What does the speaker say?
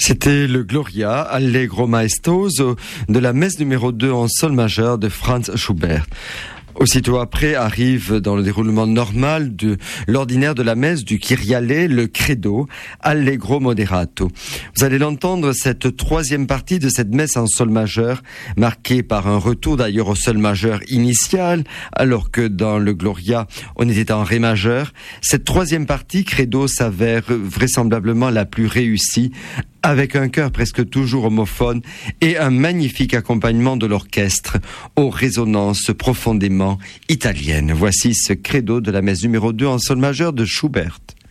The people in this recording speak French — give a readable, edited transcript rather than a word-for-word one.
C'était le Gloria Allegro Maestoso de la messe numéro 2 en sol majeur de Franz Schubert. Aussitôt après arrive dans le déroulement normal de l'ordinaire de la messe du Kyriale, le Credo, Allegro Moderato. Vous allez l'entendre, cette troisième partie de cette messe en sol majeur, marquée par un retour d'ailleurs au sol majeur initial, alors que dans le Gloria, on était en ré majeur. Cette troisième partie, Credo, s'avère vraisemblablement la plus réussie, avec un chœur presque toujours homophone et un magnifique accompagnement de l'orchestre aux résonances profondément italiennes. Voici ce Credo de la messe numéro 2 en sol majeur de Schubert.